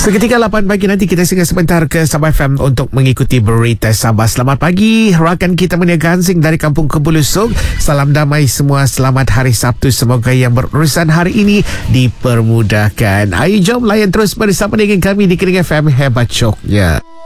Seketika 8 pagi nanti kita singgah sebentar ke Sabah FM untuk mengikuti berita Sabah. Selamat pagi, rakan kita Munia Gansing dari Kampung Kebulusung. Salam damai semua, selamat hari Sabtu. Semoga yang berurusan hari ini dipermudahkan. Ayo jom layan terus bersama dengan kami di Kering FM Hebat Syoknya.